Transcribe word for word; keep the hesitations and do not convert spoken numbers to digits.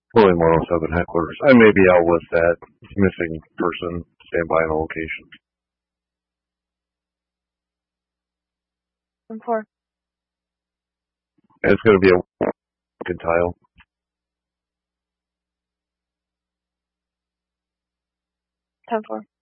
William one oh seven headquarters. I may be out with that missing person. Stand by on the location. ten four. And it's going to be a tile. ten four.